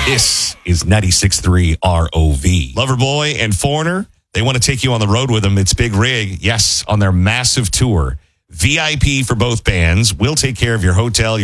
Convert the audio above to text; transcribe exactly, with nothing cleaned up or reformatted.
This is ninety-six point three R O V. Loverboy and Foreigner, they want to take you on the road with them. It's Big Rig, yes, on their massive tour. V I P for both bands. We'll take care of your hotel,